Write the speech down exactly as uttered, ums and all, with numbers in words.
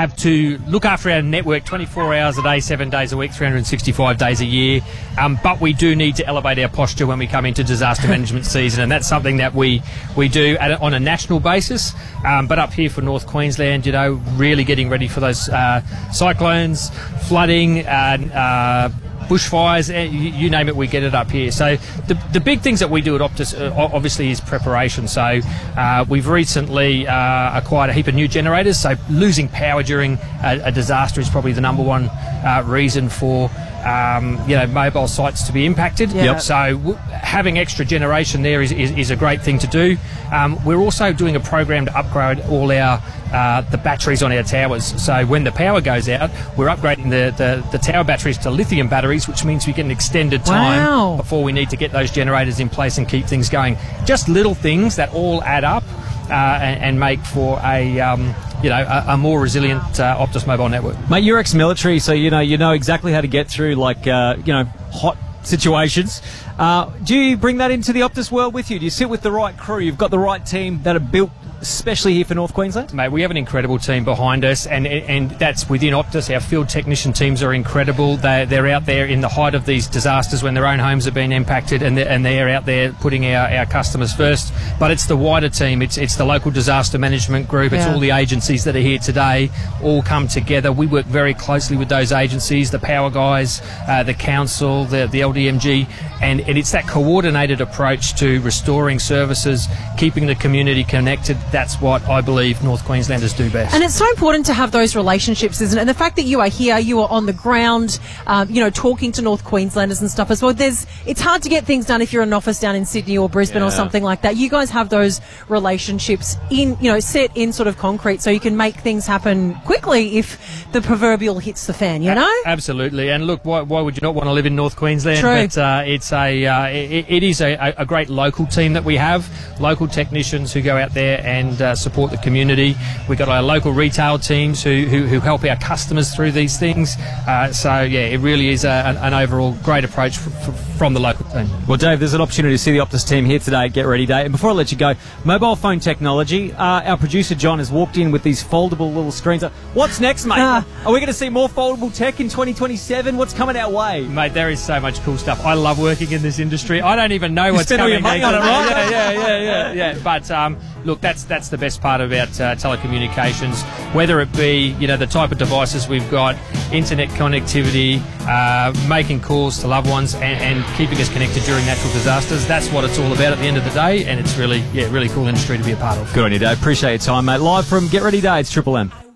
have to look after our network twenty-four hours a day, seven days a week, three hundred sixty-five days a year. Um, but we do need to elevate our posture when we come into disaster management season, and that's something that we we do at a, on a national basis. Um, but up here for North Queensland, you know, really getting ready for those uh, cyclones, flooding, and uh, bushfires, you, you name it, we get it up here. So the, the big things that we do at Optus uh, obviously is preparation. So uh, we've recently uh, acquired a heap of new generators. So losing power during a, a disaster is probably the number one uh, reason for um, you know, mobile sites to be impacted. Yep. So w- having extra generation there is, is, is a great thing to do. Um, we're also doing a program to upgrade all our Uh, the batteries on our towers. So when the power goes out, we're upgrading the, the, the tower batteries to lithium batteries, which means we get an extended time Wow. before we need to get those generators in place and keep things going. Just little things that all add up uh, and, and make for a um, you know a, a more resilient uh, Optus mobile network. Mate, you're ex-military, so you know you know exactly how to get through like uh, you know hot situations. Uh, do you bring that into the Optus world with you? Do you sit with the right crew? You've got the right team that are built especially here for North Queensland? Mate, we have an incredible team behind us, and and that's within Optus. Our field technician teams are incredible. They, they're out there in the height of these disasters when their own homes have been impacted, and they're, and they're out there putting our, our customers first. But it's the wider team. It's it's the local disaster management group. It's Yeah. all the agencies that are here today all come together. We work very closely with those agencies, the power guys, uh, the council, the, the L D M G, and, and it's that coordinated approach to restoring services, keeping the community connected. That's what I believe North Queenslanders do best. And it's so important to have those relationships, isn't it? And the fact that you are here, you are on the ground, um, you know, talking to North Queenslanders and stuff as well. There's, it's hard to get things done if you're in an office down in Sydney or Brisbane Yeah. or something like that. You guys have those relationships in, you know, set in sort of concrete, so you can make things happen quickly if the proverbial hits the fan, you know? A- absolutely. And look, why, why would you not want to live in North Queensland? True. But uh, it's a, uh, it, it is a, a great local team that we have, local technicians who go out there and uh, support the community. We've got our local retail teams who, who, who help our customers through these things. Uh, so, yeah, it really is a, an, an overall great approach f- f- from the local team. Well, Dave, there's an opportunity to see the Optus team here today at Get Ready Day. And before I let you go, mobile phone technology. Uh, our producer, John, has walked in with these foldable little screens. What's next, mate? Ah. Are we going to see more foldable tech in twenty twenty-seven? What's coming our way? Mate, there is so much cool stuff. I love working in this industry. I don't even know what's spend all coming your money on it, right? Yeah, yeah, yeah, yeah, yeah. But um, look, that's that's the best part about uh, telecommunications. Whether it be you know the type of devices we've got, internet connectivity, uh, making calls to loved ones, and, and keeping us connected during natural disasters. That's what it's all about at the end of the day, and it's really yeah, really cool industry to be a part of. Good on you, Dave. Appreciate your time, mate. Live from Get Ready Day, it's Triple M.